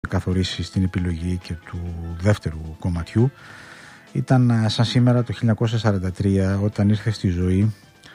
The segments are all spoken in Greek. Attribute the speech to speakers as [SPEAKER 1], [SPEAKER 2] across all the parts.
[SPEAKER 1] καθορίσει στην επιλογή και του δεύτερου κομματιού ήταν σαν σήμερα το 1943, όταν ήρθε στη ζωή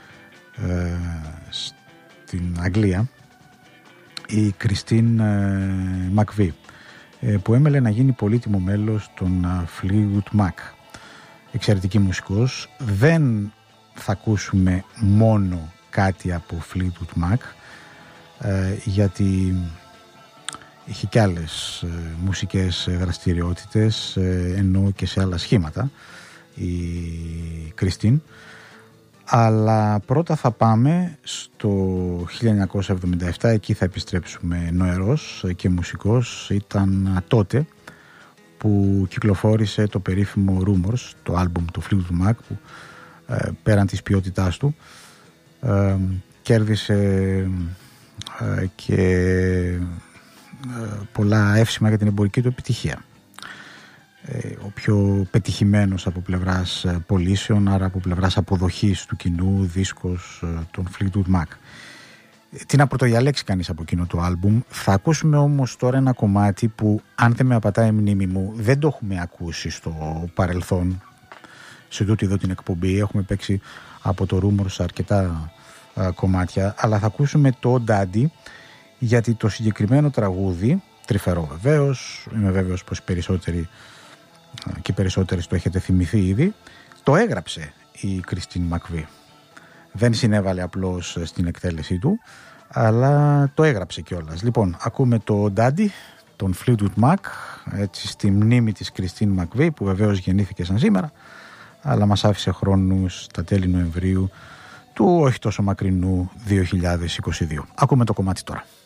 [SPEAKER 1] στην Αγγλία η Κριστίν Μακβί, που έμελε να γίνει πολύτιμο μέλος των Fleetwood Mac. Εξαιρετική μουσικός. Δεν θα ακούσουμε μόνο κάτι από Fleetwood Mac, γιατί είχε και άλλες μουσικές δραστηριότητες, ενώ και σε άλλα σχήματα η Κριστίν. Αλλά πρώτα θα πάμε στο 1977, εκεί θα επιστρέψουμε νοερός και μουσικός. Ήταν τότε που κυκλοφόρησε το περίφημο Rumors, το άλμπουμ του Fleetwood Mac, που πέραν της ποιότητάς του κέρδισε και πολλά εύσημα για την εμπορική του επιτυχία. Ο πιο πετυχημένος από πλευράς πωλήσεων, άρα από πλευράς αποδοχής του κοινού, δίσκος των Fleetwood Mac. Τι να πρωτοδιαλέξει κανείς από εκείνο το άλμπουμ. Θα ακούσουμε όμως τώρα ένα κομμάτι που, αν δεν με απατάει η μνήμη μου, δεν το έχουμε ακούσει στο παρελθόν σε τούτη εδώ την εκπομπή. Έχουμε παίξει από το Rumors αρκετά κομμάτια, αλλά θα ακούσουμε το Daddy, γιατί το συγκεκριμένο τραγούδι, τρυφερό βεβαίως, είμαι βέβαιος πως περισσότεροι και περισσότερες το έχετε θυμηθεί ήδη, το έγραψε η Κριστίν Μακβί. Δεν συνέβαλε απλώς στην εκτέλεσή του, αλλά το έγραψε κιόλας. Λοιπόν, ακούμε το Daddy, τον Fleetwood Mac, έτσι στη μνήμη της Κριστίν Μακβί, που βεβαίως γεννήθηκε σαν σήμερα, αλλά μας άφησε χρόνους τα τέλη Νοεμβρίου του όχι τόσο μακρινού 2022. Ακούμε το κομμάτι τώρα.